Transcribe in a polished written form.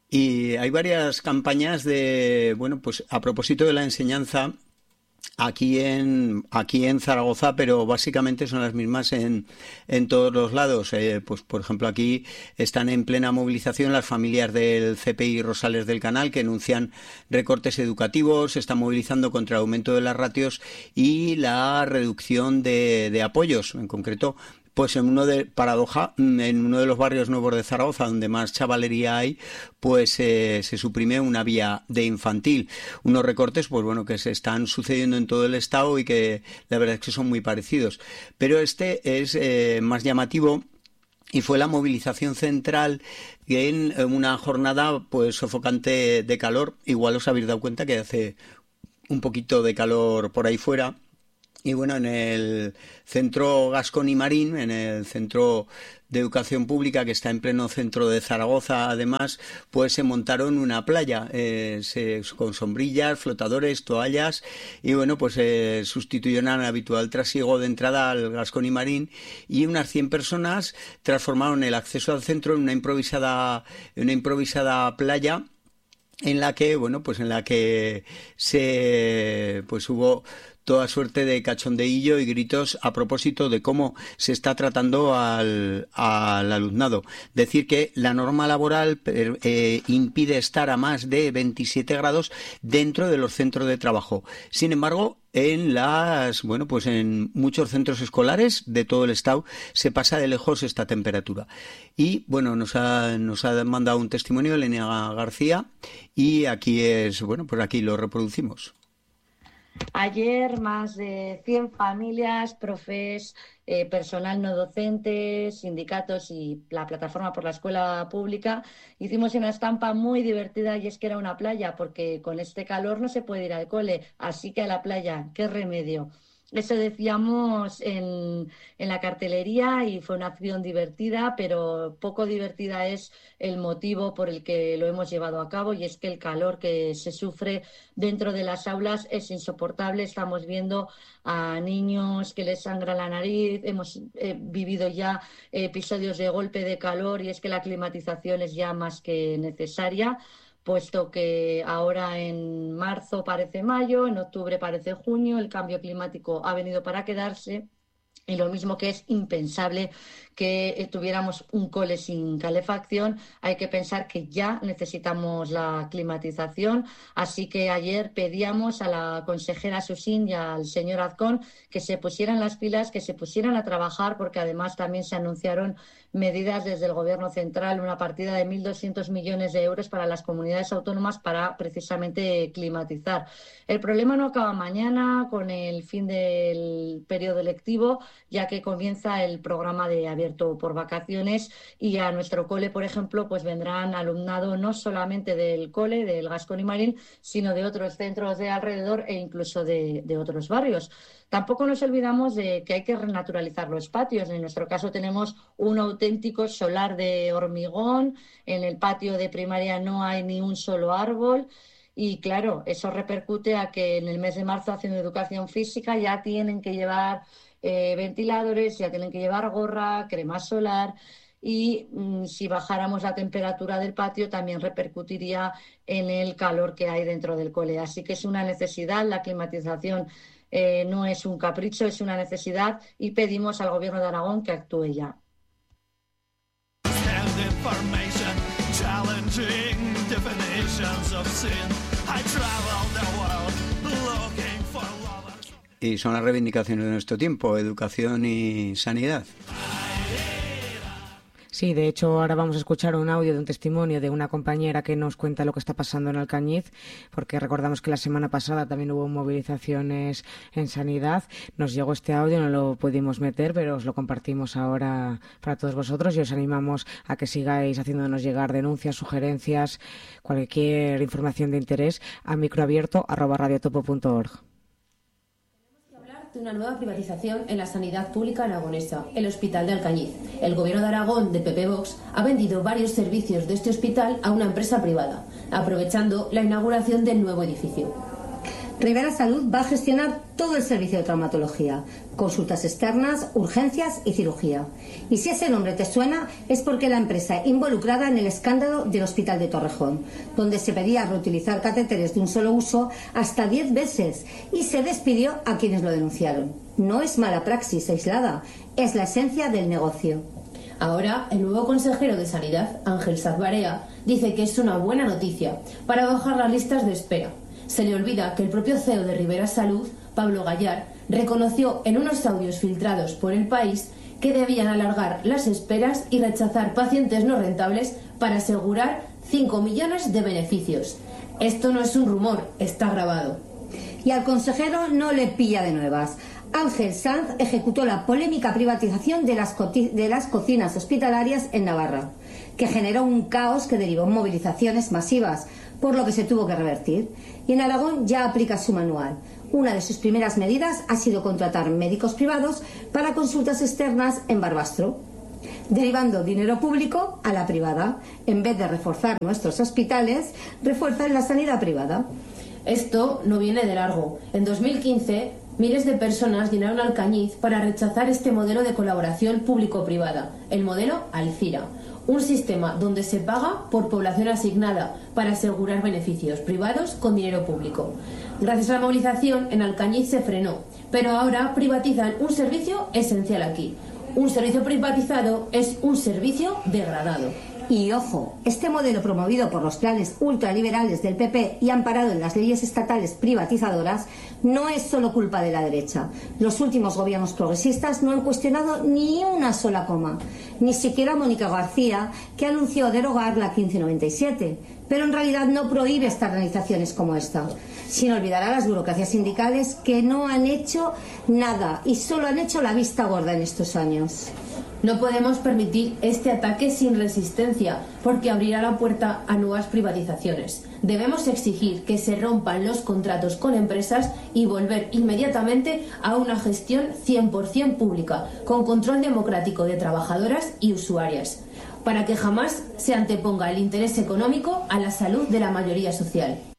Y hay varias campañas de, bueno, pues a propósito de la enseñanza aquí en Zaragoza, pero básicamente son las mismas en todos los lados. Pues por ejemplo aquí están en plena movilización las familias del CPI Rosales del Canal, que anuncian recortes educativos, se están movilizando contra el aumento de las ratios y la reducción de apoyos. En concreto, pues en uno de los barrios nuevos de Zaragoza, donde más chavalería hay, pues se suprime una vía de infantil. Unos recortes, pues bueno, que se están sucediendo en todo el estado y que la verdad es que son muy parecidos. Pero este es más llamativo, y fue la movilización central en una jornada pues sofocante de calor. Igual os habéis dado cuenta que hace un poquito de calor por ahí fuera. Y bueno, en el centro Gascón y Marín, en el centro de educación pública que está en pleno centro de Zaragoza, además, pues se montaron una playa con sombrillas, flotadores, toallas, y bueno, pues sustituyeron al habitual trasiego de entrada al Gascón y Marín, y unas 100 personas transformaron el acceso al centro en una improvisada playa, en la que, bueno, pues en la que pues hubo toda suerte de cachondeillo y gritos a propósito de cómo se está tratando al alumnado. Decir que la norma laboral impide estar a más de 27 grados dentro de los centros de trabajo. Sin embargo, en muchos centros escolares de todo el estado se pasa de lejos esta temperatura. Y bueno, nos ha mandado un testimonio Elena García, y aquí aquí lo reproducimos. Ayer más de 100 familias, profes, personal no docente, sindicatos y la plataforma por la escuela pública hicimos una estampa muy divertida, y es que era una playa, porque con este calor no se puede ir al cole, así que a la playa, qué remedio. Eso decíamos en la cartelería, y fue una acción divertida, pero poco divertida es el motivo por el que lo hemos llevado a cabo, y es que el calor que se sufre dentro de las aulas es insoportable. Estamos viendo a niños que les sangra la nariz, hemos vivido ya episodios de golpe de calor, y es que la climatización es ya más que necesaria, puesto que ahora en marzo parece mayo, en octubre parece junio, el cambio climático ha venido para quedarse. Y lo mismo que es impensable que tuviéramos un cole sin calefacción, hay que pensar que ya necesitamos la climatización. Así que ayer pedíamos a la consejera Susín y al señor Azcón que se pusieran las pilas, que se pusieran a trabajar, porque además también se anunciaron medidas desde el Gobierno central, una partida de 1.200 millones de euros para las comunidades autónomas para precisamente climatizar. El problema no acaba mañana con el fin del periodo lectivo, ya que comienza el programa de abierto por vacaciones, y a nuestro cole, por ejemplo, pues vendrán alumnado no solamente del cole, del Gascón y Marín, sino de otros centros de alrededor e incluso de otros barrios. Tampoco nos olvidamos de que hay que renaturalizar los patios. En nuestro caso tenemos un auténtico solar de hormigón, en el patio de primaria no hay ni un solo árbol. Y claro, eso repercute a que en el mes de marzo, haciendo educación física, ya tienen que llevar ventiladores, ya tienen que llevar gorra, crema solar, y si bajáramos la temperatura del patio también repercutiría en el calor que hay dentro del cole. Así que es una necesidad, la climatización no es un capricho, es una necesidad, y pedimos al Gobierno de Aragón que actúe ya. Y son las reivindicaciones de nuestro tiempo, educación y sanidad. Sí, de hecho ahora vamos a escuchar un audio de un testimonio de una compañera que nos cuenta lo que está pasando en Alcañiz, porque recordamos que la semana pasada también hubo movilizaciones en sanidad. Nos llegó este audio, no lo pudimos meter, pero os lo compartimos ahora para todos vosotros, y os animamos a que sigáis haciéndonos llegar denuncias, sugerencias, cualquier información de interés a microabierto@radiotopo.org. De una nueva privatización en la sanidad pública aragonesa, el Hospital de Alcañiz. El Gobierno de Aragón, de PP Vox, ha vendido varios servicios de este hospital a una empresa privada, aprovechando la inauguración del nuevo edificio. Ribera Salud va a gestionar todo el servicio de traumatología, consultas externas, urgencias y cirugía. Y si ese nombre te suena, es porque la empresa involucrada en el escándalo del Hospital de Torrejón, donde se pedía reutilizar catéteres de un solo uso hasta 10 veces y se despidió a quienes lo denunciaron. No es mala praxis aislada, es la esencia del negocio. Ahora, el nuevo consejero de Sanidad, Ángel Sanz Barea, dice que es una buena noticia para bajar las listas de espera. Se le olvida que el propio CEO de Ribera Salud, Pablo Gallar, reconoció en unos audios filtrados por El País que debían alargar las esperas y rechazar pacientes no rentables para asegurar 5 millones de beneficios. Esto no es un rumor, está grabado. Y al consejero no le pilla de nuevas. Ángel Sanz ejecutó la polémica privatización de las cocinas hospitalarias en Navarra, que generó un caos que derivó en movilizaciones masivas, por lo que se tuvo que revertir. Y en Aragón ya aplica su manual. Una de sus primeras medidas ha sido contratar médicos privados para consultas externas en Barbastro, derivando dinero público a la privada. En vez de reforzar nuestros hospitales, refuerzan la sanidad privada. Esto no viene de largo. En 2015, miles de personas llenaron Alcañiz para rechazar este modelo de colaboración público-privada, el modelo Alcira, un sistema donde se paga por población asignada para asegurar beneficios privados con dinero público. Gracias a la movilización, en Alcañiz se frenó, pero ahora privatizan un servicio esencial aquí. Un servicio privatizado es un servicio degradado. Y ojo, este modelo promovido por los planes ultraliberales del PP y amparado en las leyes estatales privatizadoras no es solo culpa de la derecha. Los últimos gobiernos progresistas no han cuestionado ni una sola coma, ni siquiera Mónica García, que anunció derogar la 1597, pero en realidad no prohíbe externalizaciones como esta, sin olvidar a las burocracias sindicales que no han hecho nada y solo han hecho la vista gorda en estos años. No podemos permitir este ataque sin resistencia, porque abrirá la puerta a nuevas privatizaciones. Debemos exigir que se rompan los contratos con empresas y volver inmediatamente a una gestión 100% pública, con control democrático de trabajadoras y usuarias, para que jamás se anteponga el interés económico a la salud de la mayoría social.